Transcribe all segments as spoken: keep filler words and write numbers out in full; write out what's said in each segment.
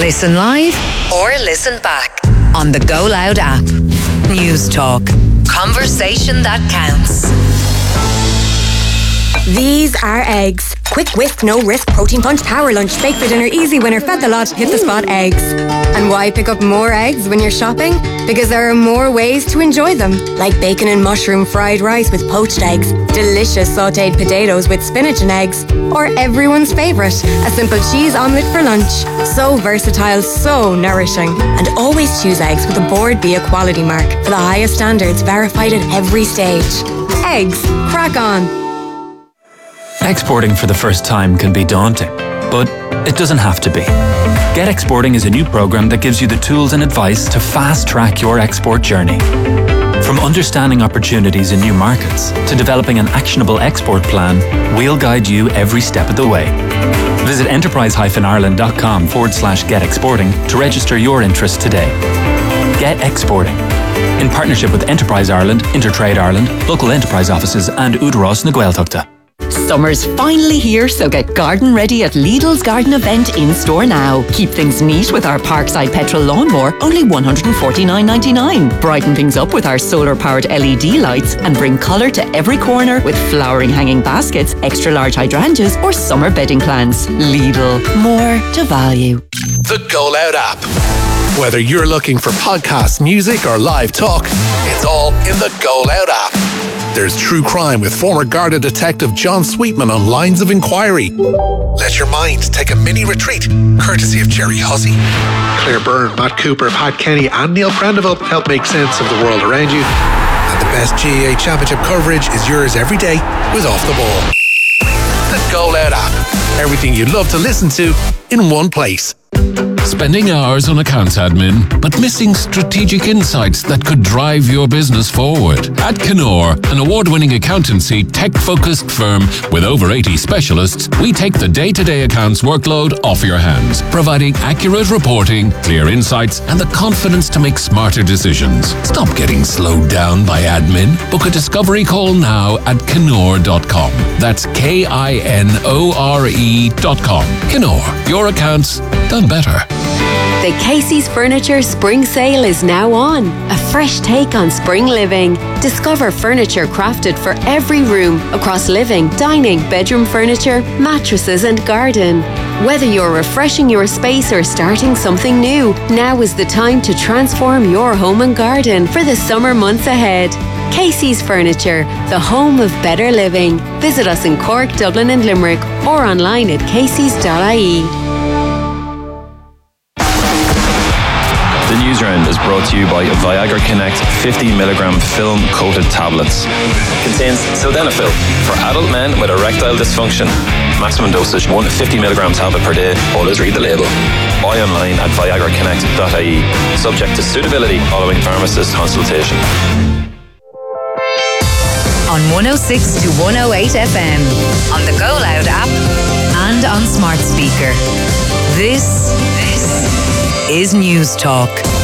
Listen live or listen back on the Go Loud app. News Talk. Conversation that counts. These are eggs. Quick whisk, no risk, protein punch, power lunch, bake for dinner, easy winner, fed the lot, hit the spot eggs. And why pick up more eggs when you're shopping? Because there are more ways to enjoy them. Like bacon and mushroom fried rice with poached eggs, delicious sautéed potatoes with spinach and eggs, or everyone's favourite, a simple cheese omelette for lunch. So versatile, so nourishing. And always choose eggs with a Board B Equality mark for the highest standards, verified at every stage. Eggs. Crack on. Exporting for the first time can be daunting, but it doesn't have to be. Get Exporting is a new program that gives you the tools and advice to fast-track your export journey. From understanding opportunities in new markets to developing an actionable export plan, we'll guide you every step of the way. Visit enterprise-ireland.com forward slash get exporting to register your interest today. Get Exporting. In partnership with Enterprise Ireland, Intertrade Ireland, local enterprise offices and Údarás na Gaeltachta. Summer's finally here, so get garden ready at Lidl's Garden Event in store now. Keep things neat with our Parkside Petrol Lawnmower, only one hundred forty-nine ninety-nine. Brighten things up with our solar-powered L E D lights and bring colour to every corner with flowering hanging baskets, extra large hydrangeas or summer bedding plants. Lidl, more to value. The Go Loud app. Whether you're looking for podcasts, music or live talk, it's all in the Go Loud app. There's true crime with former Garda detective John Sweetman on Lines of Inquiry. Let your mind take a mini retreat, courtesy of Jerry Hussey. Claire Byrne, Matt Cooper, Pat Kenny and Neil Prendeville help make sense of the world around you. And the best G A A Championship coverage is yours every day with Off the Ball. The Go Loud app. Everything you'd love to listen to in one place. Spending hours on accounts admin, but missing strategic insights that could drive your business forward. At Kenor, an award-winning accountancy, tech-focused firm with over eighty specialists, we take the day-to-day accounts workload off your hands, providing accurate reporting, clear insights, and the confidence to make smarter decisions. Stop getting slowed down by admin. Book a discovery call now at Kenor dot com. That's K I N O R E dot com. Kenor, your accounts done better. The Casey's Furniture Spring Sale is now on. A fresh take on spring living. Discover furniture crafted for every room across living, dining, bedroom furniture, mattresses and garden. Whether you're refreshing your space or starting something new, now is the time to transform your home and garden for the summer months ahead. Casey's Furniture, the home of better living. Visit us in Cork, Dublin and Limerick or online at caseys dot I E. The news round is brought to you by Viagra Connect fifty milligram film coated tablets. Contains sildenafil for adult men with erectile dysfunction. Maximum dosage one fifty milligram tablet per day. Always read the label. Buy online at viagra connect dot I E. Subject to suitability following pharmacist consultation. On one oh six to one oh eight F M, on the Go Loud app and on smart speaker. This, this is News Talk.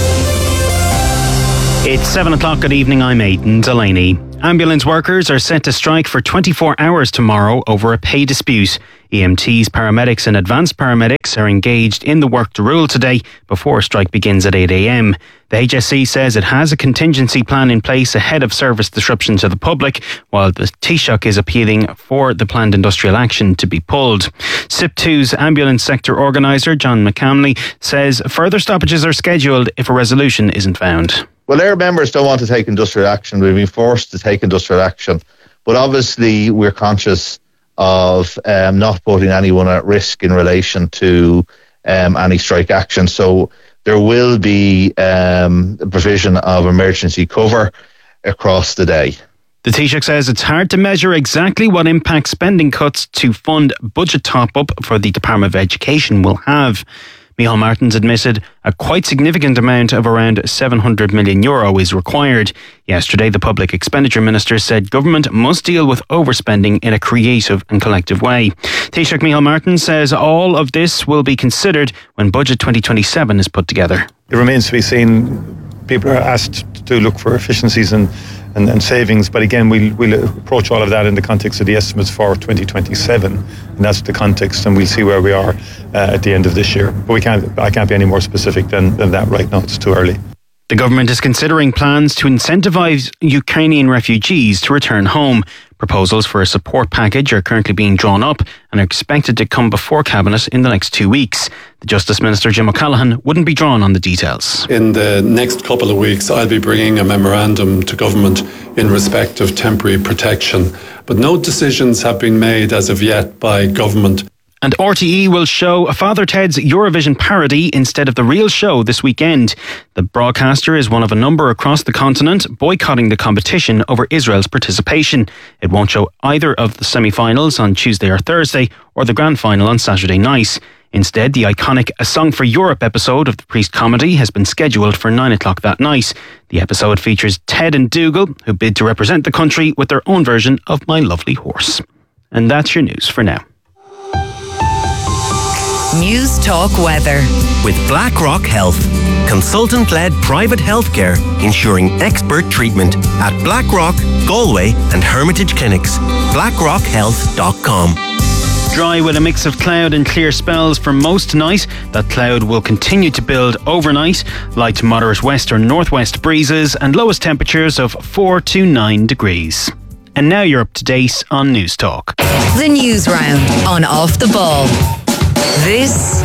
It's seven o'clock. Good evening. I'm Aidan Delaney. Ambulance workers are set to strike for twenty-four hours tomorrow over a pay dispute. E M Ts, paramedics and advanced paramedics are engaged in the work to rule today before strike begins at eight a.m. The H S C says it has a contingency plan in place ahead of service disruption to the public, while the Taoiseach is appealing for the planned industrial action to be pulled. S I P two's ambulance sector organiser, John McCamley, says further stoppages are scheduled if a resolution isn't found. Well, our members don't want to take industrial action. We've been forced to take industrial action. But obviously, we're conscious of um, not putting anyone at risk in relation to um, any strike action. So there will be um, a provision of emergency cover across the day. The Taoiseach says it's hard to measure exactly what impact spending cuts to fund budget top-up for the Department of Education will have. Micheál Martins admitted a quite significant amount of around seven hundred million euro is required. Yesterday, the Public Expenditure Minister said government must deal with overspending in a creative and collective way. Taoiseach Micheál Martins says all of this will be considered when Budget twenty twenty-seven is put together. It remains to be seen. People are asked to look for efficiencies and and, and savings. But again, we'll, we'll approach all of that in the context of the estimates for twenty twenty-seven, and that's the context, and we'll see where we are uh, at the end of this year. But we can't, I can't be any more specific than, than that right now. It's too early. The government is considering plans to incentivise Ukrainian refugees to return home. Proposals for a support package are currently being drawn up and are expected to come before Cabinet in the next two weeks. The Justice Minister, Jim O'Callaghan, wouldn't be drawn on the details. In the next couple of weeks, I'll be bringing a memorandum to government in respect of temporary protection. But no decisions have been made as of yet by government. And R T E will show Father Ted's Eurovision parody instead of the real show this weekend. The broadcaster is one of a number across the continent boycotting the competition over Israel's participation. It won't show either of the semi-finals on Tuesday or Thursday or the grand final on Saturday night. Instead, the iconic A Song for Europe episode of the Priest comedy has been scheduled for nine o'clock that night. The episode features Ted and Dougal, who bid to represent the country with their own version of My Lovely Horse. And that's your news for now. News Talk Weather. With BlackRock Health, consultant-led private healthcare ensuring expert treatment at BlackRock, Galway and Hermitage Clinics. blackrock health dot com. Dry with a mix of cloud and clear spells for most tonight. That cloud will continue to build overnight. Light to moderate west or northwest breezes and lowest temperatures of four to nine degrees. And now you're up to date on News Talk. The News Round on Off the Ball. This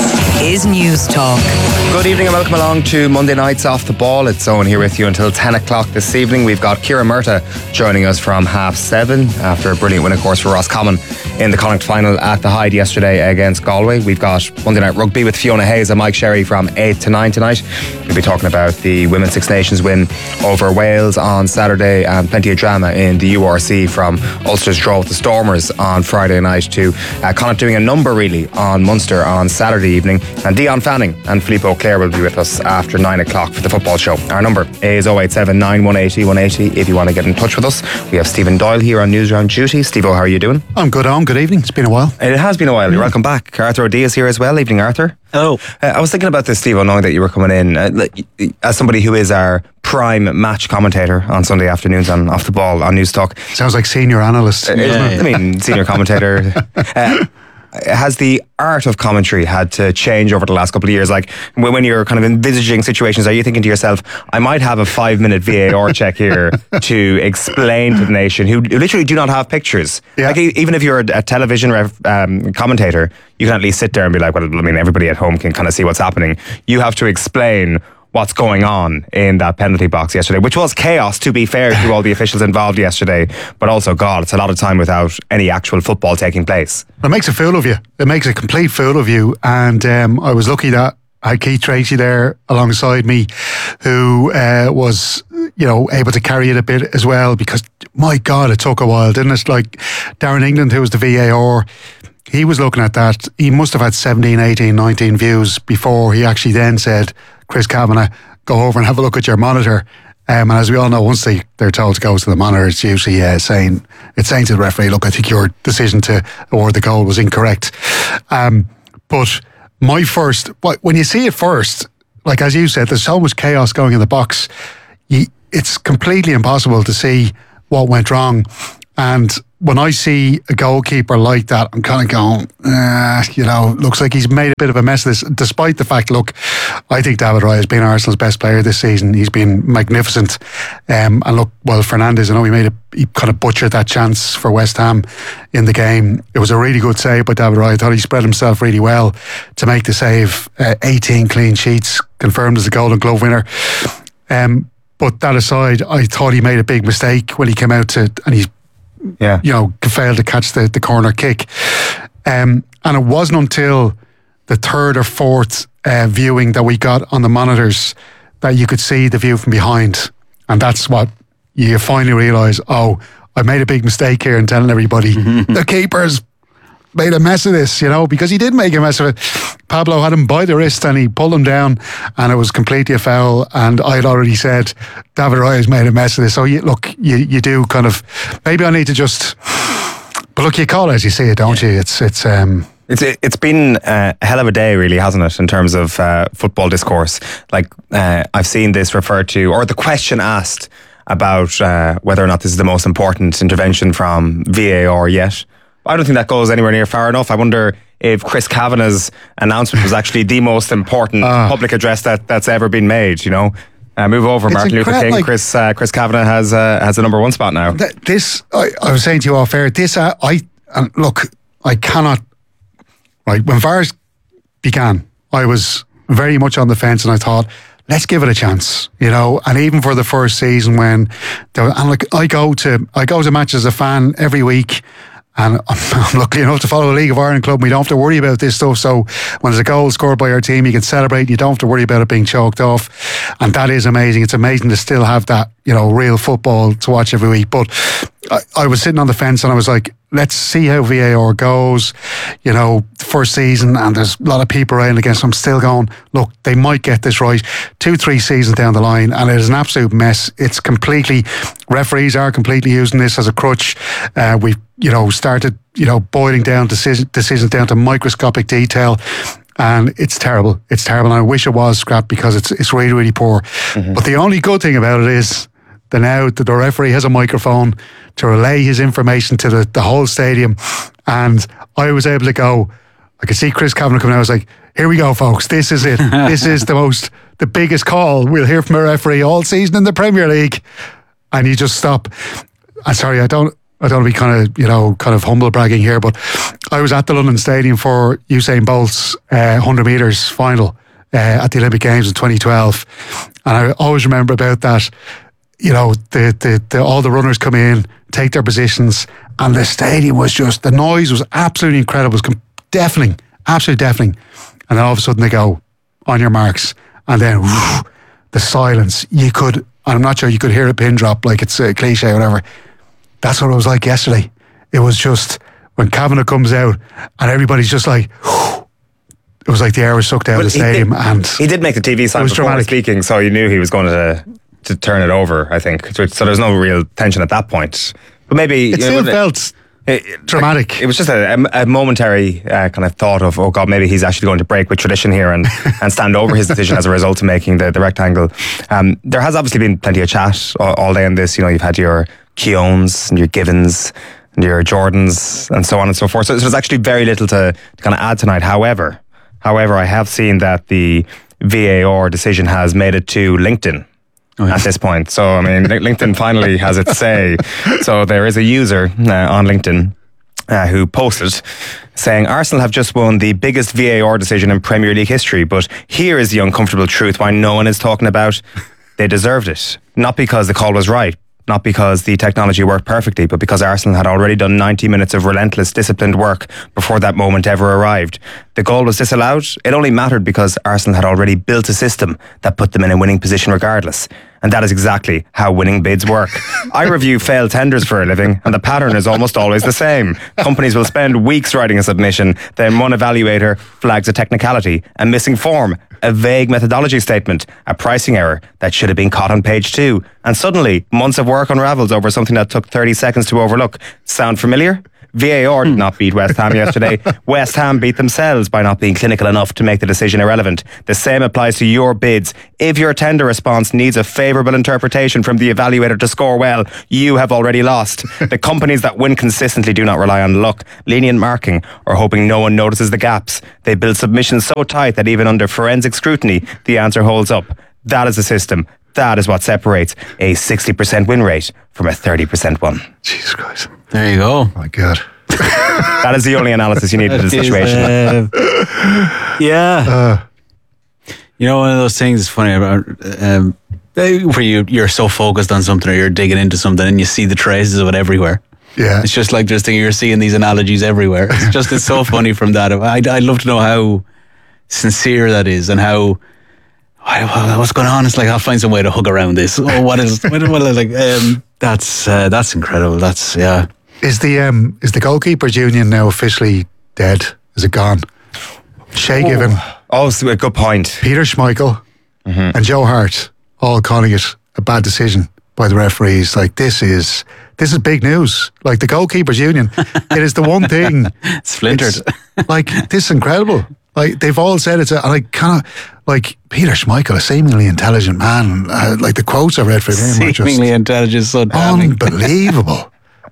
is News Talk. Good evening and welcome along to Monday Nights Off the Ball. It's Owen here with you until ten o'clock this evening. We've got Ciara Murtagh joining us from half seven after a brilliant win, of course, for Roscommon in the Connacht final at the Hyde yesterday against Galway. We've got Monday Night Rugby with Fiona Hayes and Mike Sherry from eight to nine tonight. We'll be talking about the Women's Six Nations win over Wales on Saturday and plenty of drama in the U R C from Ulster's draw with the Stormers on Friday night to uh, Connacht doing a number really on Munster on Saturday evening. And Dion Fanning and Philippe Auclair will be with us after nine o'clock for the football show. Our number is oh eight seven nine, one eight oh, one eight oh if you want to get in touch with us. We have Stephen Doyle here on Newsround duty. Steve-O, how are you doing? I'm good, Owen. Good evening. It's been a while. It has been a while. You're welcome back. Arthur O'Dea is here as well. Evening, Arthur. Oh. Uh, I was thinking about this, Steve-O, knowing that you were coming in. Uh, as somebody who is our prime match commentator on Sunday afternoons on Off the Ball on News Talk. Sounds like senior analyst. Uh, yeah, I mean, senior commentator. uh, Has the art of commentary had to change over the last couple of years? Like when you're kind of envisaging situations, are you thinking to yourself, I might have a five minute V A R check here to explain to the nation who literally do not have pictures? Yeah. Like even if you're a television ref, um, commentator, you can at least sit there and be like, well, I mean, everybody at home can kind of see what's happening. You have to explain what's going on in that penalty box yesterday, which was chaos, to be fair to all the officials involved yesterday. But also, God, it's a lot of time without any actual football taking place. It makes a fool of you. It makes a complete fool of you. And um, I was lucky that I had Keith Tracy there alongside me, who uh, was, you know, able to carry it a bit as well, because, my God, it took a while, didn't it? Like Darren England, who was the V A R, he was looking at that. He must have had seventeen, eighteen, nineteen views before he actually then said, Chris Kavanagh, go over and have a look at your monitor. Um, and as we all know, once they, they're told to go to the monitor, it's usually uh, saying, it's saying to the referee, look, I think your decision to award the goal was incorrect. Um, but my first, when you see it first, like as you said, there's so much chaos going in the box. You, it's completely impossible to see what went wrong. And when I see a goalkeeper like that, I'm kind of going, uh, you know, looks like he's made a bit of a mess of this, despite the fact, look, I think David Raya has been Arsenal's best player this season. He's been magnificent. Um, and look, well, Fernandes, I know he made a, he kind of butchered that chance for West Ham in the game. It was a really good save by David Raya. I thought he spread himself really well to make the save. Uh, eighteen clean sheets, confirmed as a Golden Glove winner. Um, but that aside, I thought he made a big mistake when he came out to, and he's, Yeah, you know, failed to catch the, the corner kick. Um, and it wasn't until the third or fourth uh, viewing that we got on the monitors that you could see the view from behind. And that's what you finally realise, oh, I made a big mistake here in telling everybody the keeper's made a mess of this, you know, because he did make a mess of it. Pablo had him by the wrist and he pulled him down and it was completely a foul. And I had already said, David Raya's made a mess of this. So you, look, you, you do kind of, maybe I need to just, but look, you call it as you see it, don't yeah. you? It's, it's, um, It's it's been a hell of a day, really, hasn't it, in terms of uh, football discourse? Like, uh, I've seen this referred to, or the question asked about uh, whether or not this is the most important intervention from V A R yet. I don't think that goes anywhere near far enough. I wonder if Chris Kavanagh's announcement was actually the most important uh, public address that, that's ever been made, you know. Uh, move over, Martin Luther King. Like, Chris uh, Chris Kavanagh has uh, has the number one spot now. Th- this, I, I was saying to you off air, this, uh, I, and look, I cannot, right, when V A R began, I was very much on the fence and I thought, let's give it a chance, you know. And even for the first season when, there, and like I go to, I go to matches as a fan every week. And I'm lucky enough to follow a League of Ireland club. We don't have to worry about this stuff. So when there's a goal scored by our team, you can celebrate. You don't have to worry about it being chalked off. And that is amazing. It's amazing to still have that, you know, real football to watch every week. But I, I was sitting on the fence and I was like, let's see how V A R goes. You know, first season, and there's a lot of people around against. I'm still going, look, they might get this right. Two, three seasons down the line, and it is an absolute mess. It's completely, referees are completely using this as a crutch. Uh, we've, you know, started, you know, boiling down decision, decisions down to microscopic detail. And it's terrible. It's terrible. And I wish it was scrapped because it's it's really, really poor. Mm-hmm. But the only good thing about it is that now that the referee has a microphone to relay his information to the, the whole stadium. And I was able to go, I could see Chris Kavanagh coming out. I was like, here we go, folks. This is it. This is the most, the biggest call we'll hear from a referee all season in the Premier League. And you just stop. I'm sorry, I don't, I don't want to be kind of, you know, kind of humble bragging here, but I was at the London Stadium for Usain Bolt's uh, one hundred metres final uh, at the Olympic Games in twenty twelve. And I always remember about that, you know, the, the, the all the runners come in, take their positions, and the stadium was just, the noise was absolutely incredible. It was deafening, absolutely deafening. And then all of a sudden they go, on your marks, and then whoosh, the silence. You could, I'm not sure you could hear a pin drop like it's a cliche or whatever. That's what it was like yesterday. It was just, when Kavanagh comes out and everybody's just like, whoosh, it was like the air was sucked out well, of the stadium. Did, and he did make the T V sign before dramatic. speaking, so you knew he was going to to turn it over, I think. So, so there's no real tension at that point. But maybe... It still know, felt it, it, dramatic. Like, it was just a, a momentary uh, kind of thought of, oh God, maybe he's actually going to break with tradition here and, and stand over his decision as a result of making the, the rectangle. Um, there has obviously been plenty of chat all, all day on this. You know, you've had your Keowns and your Givens and your Jordans and so on and so forth. So, so there's actually very little to, to kind of add tonight. However, however, I have seen that the V A R decision has made it to LinkedIn. Oh, yeah. At this point. So, I mean, LinkedIn finally has its say. So there is a user uh, on LinkedIn uh, who posted saying, Arsenal have just won the biggest V A R decision in Premier League history, but here is the uncomfortable truth why no one is talking about. They deserved it. Not because the call was right, not because the technology worked perfectly, but because Arsenal had already done ninety minutes of relentless, disciplined work before that moment ever arrived. The goal was disallowed. It only mattered because Arsenal had already built a system that put them in a winning position regardless. And that is exactly how winning bids work. I review failed tenders for a living, and the pattern is almost always the same. Companies will spend weeks writing a submission, then one evaluator flags a technicality, a missing form, a vague methodology statement, a pricing error that should have been caught on page two. And suddenly, months of work unravels over something that took thirty seconds to overlook. Sound familiar? V A R did not beat West Ham yesterday. West Ham beat themselves by not being clinical enough to make the decision irrelevant. The same applies to your bids. If your tender response needs a favourable interpretation from the evaluator to score well, you have already lost. The companies that win consistently do not rely on luck, lenient marking, or hoping no one notices the gaps. They build submissions so tight that even under forensic scrutiny, the answer holds up. That is the system. That is what separates a sixty percent win rate from a thirty percent one. Jesus Christ. There you go. Oh my God. That is the only analysis you need for the situation. Uh, yeah. Uh, you know, one of those things is funny about um, where you, you're so focused on something or you're digging into something and you see the traces of it everywhere. Yeah. It's just like this thing, you're seeing these analogies everywhere. It's just, it's so funny from that. I'd, I'd love to know how sincere that is and how, what's going on? It's like, I'll find some way to hug around this. Oh, what is, what, what is like, um, that's, uh, that's incredible. That's, yeah. Is the um is the goalkeepers union now officially dead? Is it gone? Shay oh. Given. Oh, it's a good point. Peter Schmeichel mm-hmm. and Joe Hart all calling it a bad decision by the referees. Like, this is this is big news. Like, the goalkeepers union, it is the one thing. It's splintered. It's, like, this is incredible. Like they've all said it's, a, and I kind of like Peter Schmeichel, a seemingly intelligent man. Uh, like the quotes I read for him seemingly were just intelligent, so unbelievable.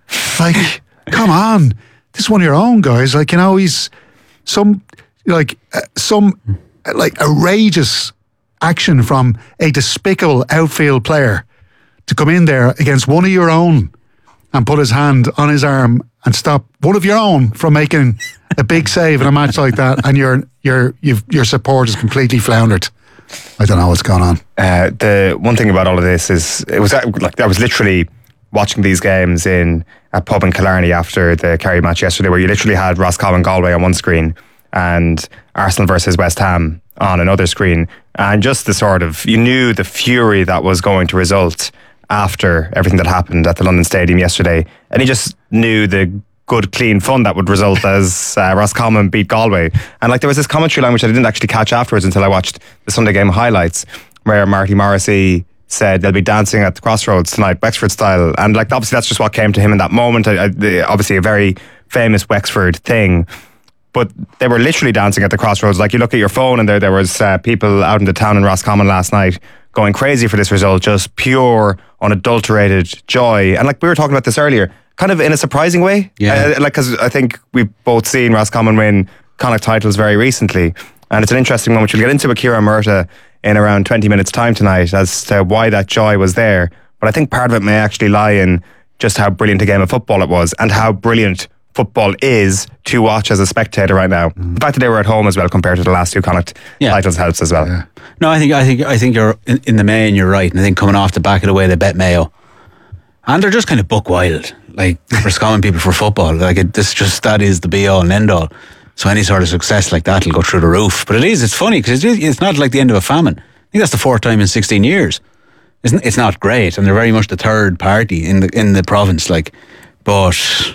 Like, come on, this is one of your own guys. Like, you know, he's some like uh, some uh, like outrageous action from a despicable outfield player to come in there against one of your own and put his hand on his arm and stop one of your own from making a big save in a match like that, and your your you've, your support is completely floundered. I don't know what's going on. Uh, the one thing about all of this is it was like I was literally watching these games in a pub in Killarney after the Kerry match yesterday, where you literally had Roscommon Galway on one screen and Arsenal versus West Ham on another screen, and just the sort of, you knew the fury that was going to result after everything that happened at the London Stadium yesterday, and you just knew the good clean fun that would result as uh, Roscommon beat Galway. And like there was this commentary line which I didn't actually catch afterwards until I watched the Sunday game highlights, where Marty Morrissey said they'll be dancing at the Crossroads tonight, Wexford style, and like obviously that's just what came to him in that moment. I, I, obviously a very famous Wexford thing, but they were literally dancing at the Crossroads. Like you look at your phone and there there was uh, people out in the town in Roscommon last night going crazy for this result, just pure unadulterated joy. And like we were talking about this earlier, kind of in a surprising way. Yeah. Uh, like because I think we've both seen Roscommon win Connacht titles very recently, and it's an interesting one which we'll get into with Ciara Murtagh in around twenty minutes time tonight as to why that joy was there. But I think part of it may actually lie in just how brilliant a game of football it was, and how brilliant football is to watch as a spectator right now. Mm. The fact that they were at home as well compared to the last two Connacht yeah. titles helps as well. Yeah. No, I think I think I think you're in, in the main you're right, and I think coming off the back of the way they bet Mayo, and they're just kind of buck wild, like Roscommon people for football. Like it, this just that is the be all and end all. So any sort of success like that will go through the roof. But it is, it's funny because it's, it's not like the end of a famine. I think that's the fourth time in sixteen years. It's, it's not great, and they're very much the third party in the in the province. Like, but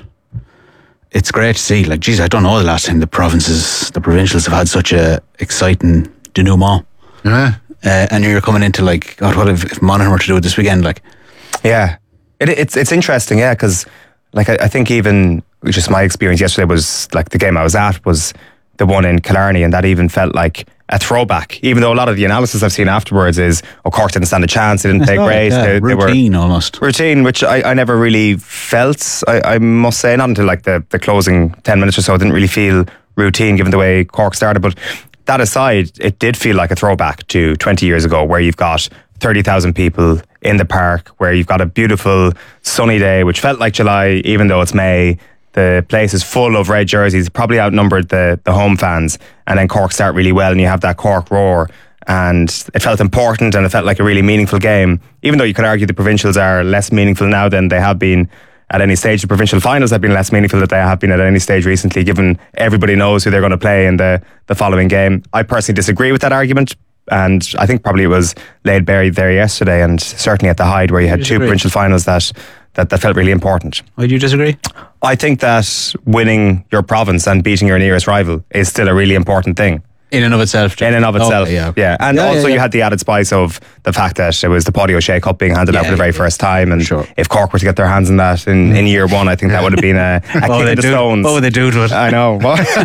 it's great to see. Like, geez, I don't know the last time the provinces, the provincials have had such a exciting denouement. Yeah. Uh, and you're coming into like, God, what if, if Monaghan were to do it this weekend? Like, yeah, it, it's it's interesting, yeah, because like I, I think even just my experience yesterday was like the game I was at was the one in Killarney, and that even felt like a throwback. Even though a lot of the analysis I've seen afterwards is, oh, Cork didn't stand a chance, they didn't play great. Yeah, they, routine they were, almost. Routine, which I, I never really felt, I, I must say, not until like the, the closing ten minutes or so, I didn't really feel routine given the way Cork started. But that aside, it did feel like a throwback to twenty years ago, where you've got thirty thousand people in the park, where you've got a beautiful sunny day, which felt like July, even though it's May. The place is full of red jerseys, probably outnumbered the, the home fans. And then Cork start really well, and you have that Cork roar. And it felt important, and it felt like a really meaningful game. Even though you could argue the provincials are less meaningful now than they have been at any stage. The provincial finals have been less meaningful than they have been at any stage recently, given everybody knows who they're going to play in the, the following game. I personally disagree with that argument. And I think probably it was laid bare there yesterday, and certainly at the Hyde, where you had two provincial finals that, that, that felt really important. Why do you disagree? I think that winning your province and beating your nearest rival is still a really important thing. In and of itself. In and of itself. Oh, yeah. yeah. And yeah, also yeah, yeah. you had the added spice of the fact that it was the Paddy O'Shea Cup being handed yeah, out for the very yeah, first time. And sure. if Cork were to get their hands on that in, in year one, I think that would have been a, a kick in the do, stones. What would they do to it? I know.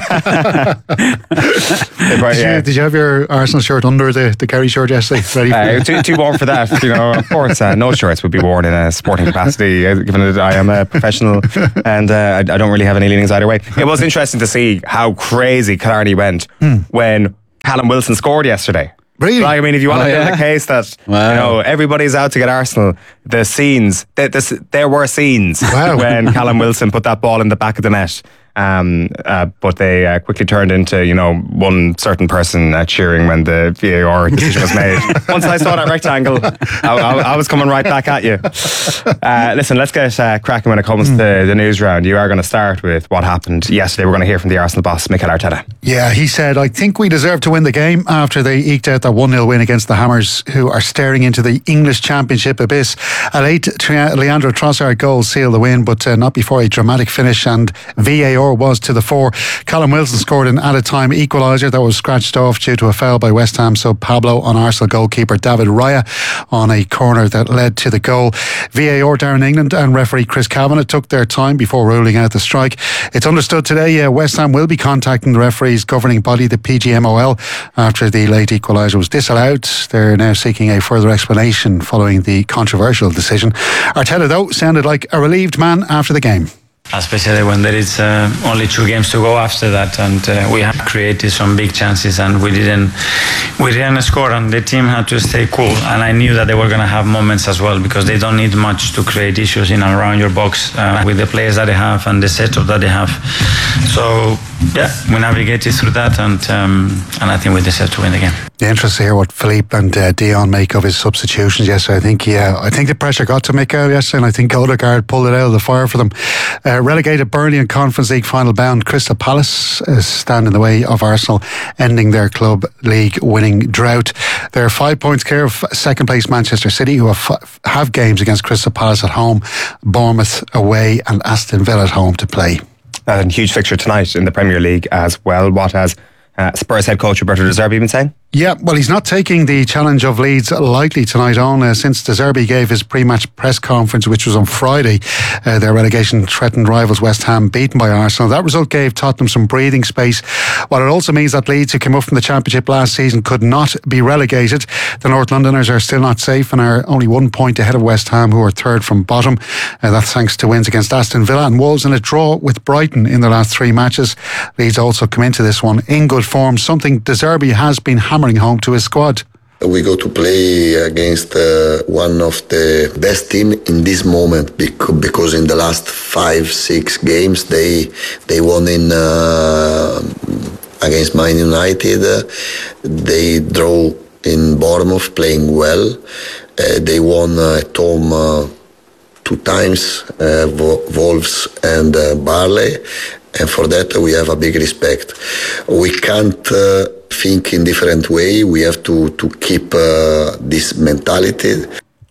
Did, yeah. you, did you have your Arsenal shirt under the, the Kerry shirt yesterday? Ready for uh, too, too warm for that. You know, of course, uh, no shirts would be worn in a sporting capacity, uh, given that I am a professional and uh, I, I don't really have any leanings either way. It was interesting to see how crazy Killarney went hmm. when Callum Wilson scored yesterday. Really? Like, I mean, if you want oh, to build yeah? a case that wow. you know everybody's out to get Arsenal, the scenes, the, the, there were scenes wow. when Callum Wilson put that ball in the back of the net. Um, uh, but they uh, quickly turned into, you know, one certain person uh, cheering when the V A R decision was made. Once I saw that rectangle, I, I, I was coming right back at you. Uh, listen, let's get uh, cracking when it comes mm. to the news round. You are going to start with what happened yesterday. We're going to hear from the Arsenal boss, Mikel Arteta. Yeah, he said, I think we deserve to win the game after they eked out that one nil win against the Hammers, who are staring into the English Championship abyss. A late Leandro Trossard goal sealed the win, but uh, not before a dramatic finish and V A R R was to the fore. Callum Wilson scored an added time equaliser that was scratched off due to a foul by West Ham sub Pablo on Arsenal goalkeeper David Raya on a corner that led to the goal. V A R Darren England and referee Chris Kavanagh took their time before ruling out the strike. It's understood today uh, West Ham will be contacting the referee's governing body, the P G M O L, after the late equaliser was disallowed. They're now seeking a further explanation following the controversial decision. Arteta, though, sounded like a relieved man after the game. Especially when there is uh, only two games to go after that, and uh, we have created some big chances and we didn't we didn't score, and the team had to stay cool. And I knew that they were going to have moments as well, because they don't need much to create issues in and around your box uh, with the players that they have and the setup that they have. So yeah, we navigated through that, and um, and I think we deserve to win the game. Yeah, interesting to hear what Philippe and uh, Dion make of his substitutions yesterday. I think yeah, I think the pressure got to Mikel yesterday, and I think Odegaard pulled it out of the fire for them. Uh, relegated Burnley in Conference League final bound Crystal Palace uh, stand in the way of Arsenal, ending their club league winning drought. They're five points clear of second place Manchester City, who have, f- have games against Crystal Palace at home, Bournemouth away, and Aston Villa at home to play. A huge fixture tonight in the Premier League as well. What has uh, Spurs head coach Roberto De Zerbi been saying? Yeah, well, he's not taking the challenge of Leeds lightly tonight on uh, since De Zerbi gave his pre-match press conference, which was on Friday. Uh, their relegation-threatened rivals West Ham beaten by Arsenal. That result gave Tottenham some breathing space. While it also means that Leeds, who came up from the Championship last season, could not be relegated. The North Londoners are still not safe and are only one point ahead of West Ham, who are third from bottom. Uh, that's thanks to wins against Aston Villa and Wolves and a draw with Brighton in their last three matches. Leeds also come into this one in good form, something De Zerbi has been hammering home to his squad. We go to play against uh, one of the best team in this moment, because in the last five, six games they they won in uh, against Man United. Uh, they draw in Bournemouth, playing well. Uh, they won uh, at home uh, two times, uh, Wolves and uh, Barley, and for that we have a big respect. We can't Uh, think in different way. We have to to keep uh, this mentality.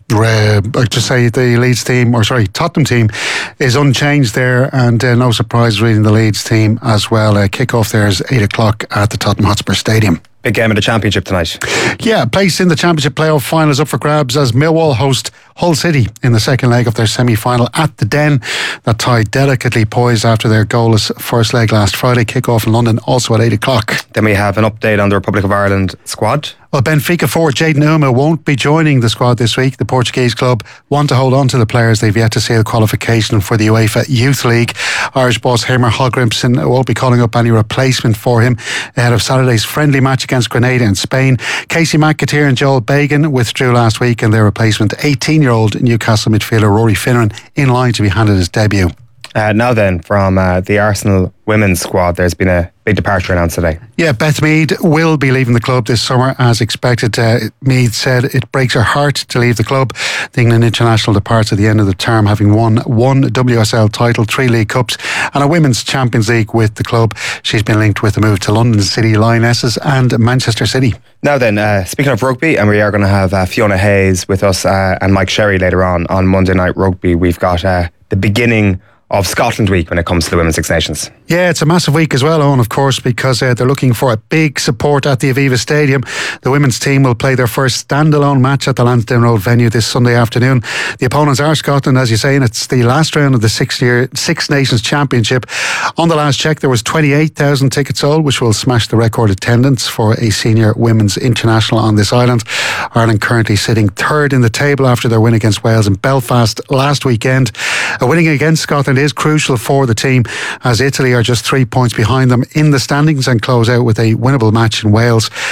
Uh, I just say the Leeds team, or sorry, Tottenham team is unchanged there, and uh, no surprise reading the Leeds team as well. Uh, kick-off there is eight o'clock at the Tottenham Hotspur Stadium. Big game of the Championship tonight. Yeah, place in the Championship playoff final is up for grabs as Millwall host Hull City in the second leg of their semi-final at the Den. That tie delicately poised after their goalless first leg last Friday. Kick-off in London also at eight o'clock. Then we have an update on the Republic of Ireland squad. Well, Benfica forward Jayden Uma won't be joining the squad this week. The Portuguese club want to hold on to the players. They've yet to seal qualification for the UEFA Youth League. Irish boss Heimir Hallgrímsson won't be calling up any replacement for him ahead of Saturday's friendly match against Grenada in Spain. Casey McAteer and Joel Bagan withdrew last week, and their replacement, eighteen-year-old Newcastle midfielder Rory Finneran, in line to be handed his debut. Uh, now then, from uh, the Arsenal women's squad, there's been a big departure announced today. Yeah, Beth Mead will be leaving the club this summer as expected. Uh, Mead said it breaks her heart to leave the club. The England international departs at the end of the term, having won one W S L title, three League Cups and a Women's Champions League with the club. She's been linked with the move to London City Lionesses and Manchester City. Now then, uh, speaking of rugby, and we are going to have uh, Fiona Hayes with us uh, and Mike Sherry later on on Monday Night Rugby. We've got uh, the beginning of Scotland Week when it comes to the Women's Six Nations. Yeah, it's a massive week as well, Owen, of course, because uh, they're looking for a big support at the Aviva Stadium. The women's team will play their first standalone match at the Lansdowne Road venue this Sunday afternoon. The opponents are Scotland, as you say, and it's the last round of the six-year Six Nations Championship. On the last check, there was twenty-eight thousand tickets sold, which will smash the record attendance for a senior women's international on this island. Ireland currently sitting third in the table after their win against Wales in Belfast last weekend. A winning against Scotland is crucial for the team, as Italy are just three points behind them in the standings and close out with a winnable match in Wales.